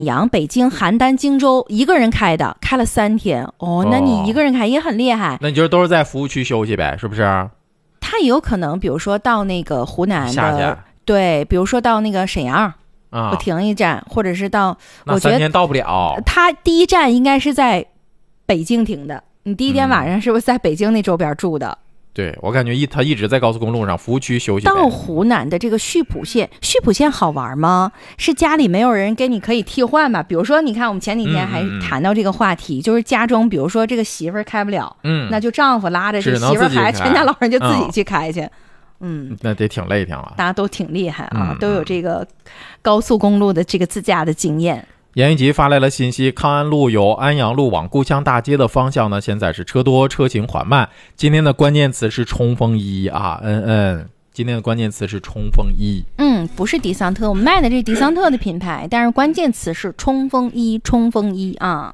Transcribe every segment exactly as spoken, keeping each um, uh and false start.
阳、北京、邯郸、荆州一个人开的，开了三天哦。那你一个人开也很厉害。 那你就是都是在服务区休息呗，是不是？ 他也有可能，比如说到那个湖南的， 下去对，比如说到那个沈阳。 啊， 我停一站，或者是到，我觉得那三天到不了。 他第一站应该是在北京停的。你第一天晚上是不是在北京那周边住的？ 嗯、对，我感觉一他一直在高速公路上服务区休息。 到湖南的这个溆浦县，溆浦县好玩吗？是家里没有人给你可以替换吧？比如说，你看我们前几天还谈到这个话题，嗯嗯嗯就是家中，比如说这个媳妇儿开不了， 嗯， 那就丈夫拉着这媳妇儿孩子，全家老人就自己去开去。嗯嗯，那得挺累挺了， 大家都挺厉害啊、 嗯， 都有这个高速公路的这个自驾的经验。 严玉吉发来了信息，康安路由安阳路往故乡大街的方向呢，现在是车多，车行缓慢。今天的关键词是冲锋衣啊，嗯嗯，今天的关键词是冲锋衣。 嗯，不是迪桑特，我们卖的这是迪桑特的品牌，但是关键词是冲锋衣，冲锋衣啊。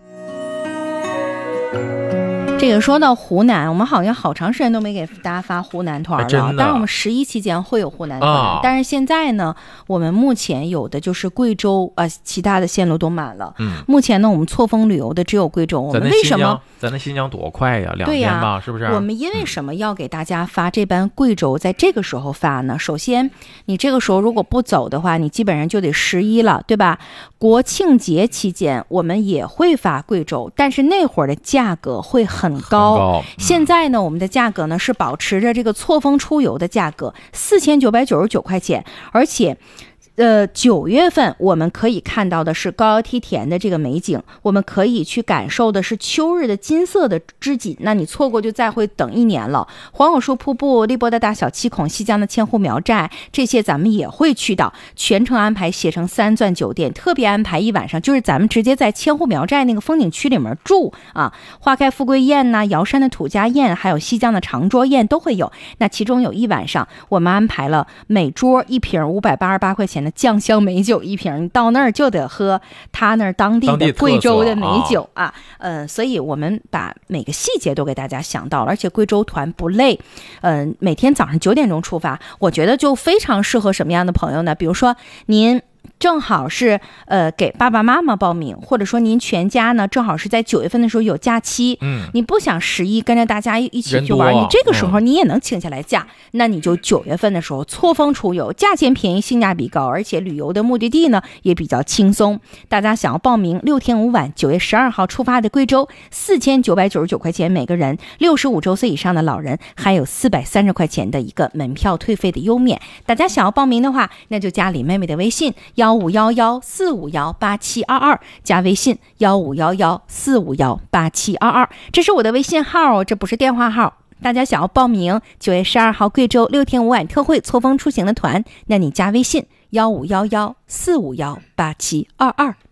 这个说到湖南，我们好像好长时间都没给大家发湖南团了。当然我们十一期间会有湖南团、啊、但是现在呢，我们目前有的就是贵州啊、呃，其他的线路都满了。 嗯， 目前呢，我们错峰旅游的只有贵州。我们为什么？ 咱那新疆多快呀，两天吧，是不是？ 我们因为什么要给大家发这班贵州在这个时候发呢？首先，你这个时候如果不走的话，你基本上就得十一了，对吧？国庆节期间我们也会发贵州，但是那会儿的价格会很高。 很高嗯、现在呢，我们的价格呢是保持着这个错峰出游的价格，四千九百九十九块钱，而且。呃，九月份我们可以看到的是高腰梯田的这个美景，我们可以去感受的是秋日的金色的织锦，那你错过就再会等一年了。黄果树瀑布、荔波的大小七孔、西江的千户苗寨，这些咱们也会去到，全程安排携程三钻酒店，特别安排一晚上，就是咱们直接在千户苗寨那个风景区里面住啊。花开富贵宴呐、啊，瑶山的土家宴，还有西江的长桌宴都会有。那其中有一晚上，我们安排了每桌一瓶五百八十八块钱。酱香美酒一瓶，你到那儿就得喝他那儿当地的贵州的美酒啊，嗯、呃，所以我们把每个细节都给大家想到了，而且贵州团不累，嗯、呃，每天早上九点钟出发，我觉得就非常适合什么样的朋友呢？比如说您。正好是呃给爸爸妈妈报名，或者说您全家呢正好是在九月份的时候有假期， 嗯， 你不想十一跟着大家一起去玩，你这个时候你也能请下来假，嗯、那你就九月份的时候错峰出游，价钱便宜，性价比高，而且旅游的目的地呢也比较轻松。大家想要报名六天五晚，九月十二号出发的贵州，四千九百九十九块钱每个人，六十五周岁以上的老人还有四百三十块钱的一个门票退费的优免。大家想要报名的话，那就加李妹妹的微信。幺五幺幺四五幺八七二二，加微信幺五幺幺四五幺八七二二，这是我的微信号，这不是电话号。大家想要报名九月十二号贵州六天五晚特惠错峰出行的团，那你加微信幺五幺幺四五幺八七二二。